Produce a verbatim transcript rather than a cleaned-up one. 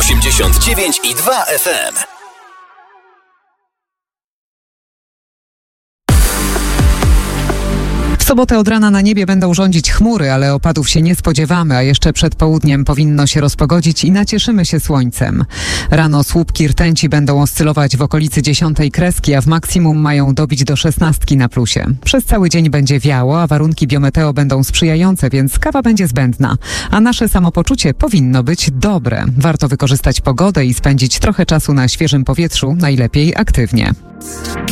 osiemdziesiąt dziewięć i dwa F M. W sobotę od rana na niebie będą rządzić chmury, ale opadów się nie spodziewamy, a jeszcze przed południem powinno się rozpogodzić i nacieszymy się słońcem. Rano słupki rtęci będą oscylować w okolicy dziesiątej kreski, a w maksimum mają dobić do szesnastki na plusie. Przez cały dzień będzie wiało, a warunki biometeo będą sprzyjające, więc kawa będzie zbędna. A nasze samopoczucie powinno być dobre. Warto wykorzystać pogodę i spędzić trochę czasu na świeżym powietrzu, najlepiej aktywnie.